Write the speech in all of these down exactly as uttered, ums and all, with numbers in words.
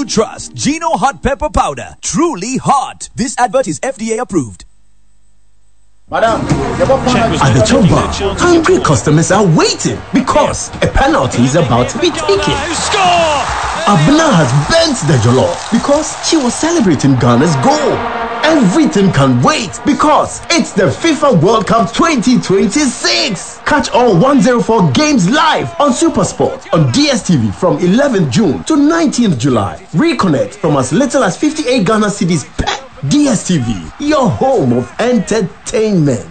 you trust. Gino hot pepper powder. Truly hot. This advert is F D A approved. Madam, at the top bar, hungry customers are waiting because a penalty is about to be taken. Abna has bent the jollof because she was celebrating Ghana's goal. Everything can wait because it's the FIFA World Cup twenty twenty-six. Catch all one oh four games live on SuperSport on D S T V from eleventh June to nineteenth July. Reconnect from as little as fifty-eight Ghana cedis per D S T V, your home of entertainment.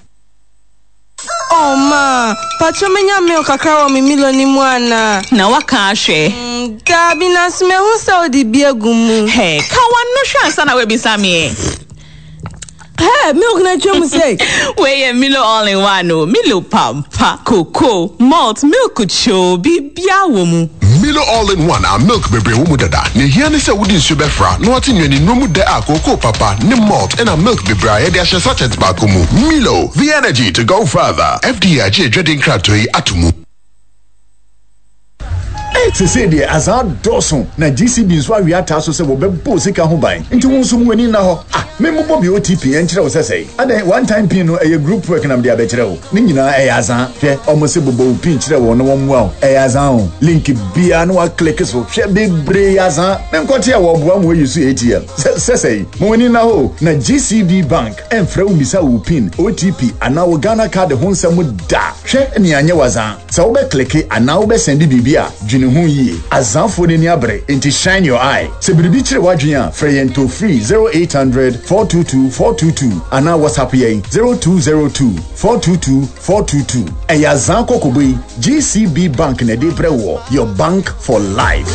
Oh ma, pacho menya milk kakra mi milo ni mwana. Na waka ahwe. Dabi na sme hu sa odi biegumu. Hey, ka wan no hwe ansa na we bisa me. Hey, milk na chum say. We Milo all in one no. Milo pampa, cocoa, malt, milk cho bi bia wo mu. Milo all in one a milk bebre wo mu dada. Ne hia ne se wodi nsu befra, no ati nwani no mu de a cocoa papa, ne malt and a milk bebre a de ahye sachet ba ko mu. Milo, the energy to go further. F D A je dreading kratoi atumu. To say the Azad Dawson, na G C B so we ataso se wo bebo sika ho ban. Nti won so mwani na ho. Ah, me mo bobi O T P enchire wo sesei. Adan one time pin no e group work na me dia be kire wo. Ni nyina e azan. Hwe omo se bobo pin kire wo no wo mwa. E azan o. Link bia no wa click so. Hwe big bre azan. Me nkote ya wo boa mo use A T M. Sesei, mwani na ho. Na G C B Bank enfra wo misa wo pin O T P ana wo Ghana card ho nsam da. Hwe ni anye wazan. Sa wo be click ana wo be send bibia. Azanfo ni abre into shine your eye. Se biribi kire wadwen a free to free zero eight hundred four two two four two two ana WhatsApp yen zero two zero two four two two four two two. E Azan kokoboy G C B Bank na dey prewo your bank for life.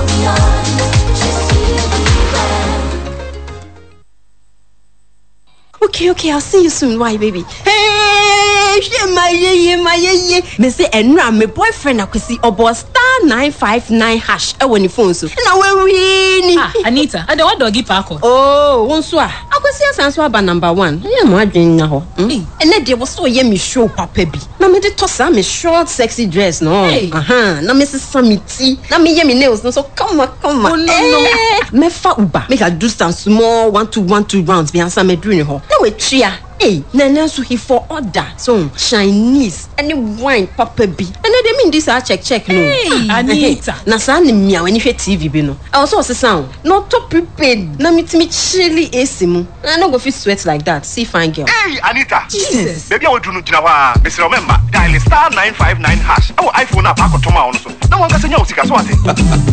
Okay, okay, I'll see you soon. Why, baby? Hey, my ye, my ye. Me say, enra my boyfriend akwesi obo star nine five nine hash. E woni phone so. Na we win. Ah, Anita, I don't doggy parko. Oh, wonso a. Akwesi asanso aba number one. E mo adwen na ho. Ene de wo so ye me show papa bi. Na me de tosa me short sexy dress no. Aha, na me sesa me ti. Na me ye me nails no so come on, come on. Oh, no, no. Me fa uba. Make I do some small one two one two rounds bi ansa me do ni ho. Na we tria. Hey, Nana so he for order. So Chinese, any wine, papa be. And they mean this I check check no. Hey, Anita. Na sa ni mia when you hear T V bi no. I also say sound. Not to prepared. Na meet me chilly asimu. I no go fit sweat like that. See fine girl. Hey, Anita. Jesus. Baby I want to know jina wa. Mister Remember, dial star nine five nine hash. Our iPhone na pa ko toma on so. Na wan ka senya o sika so ate.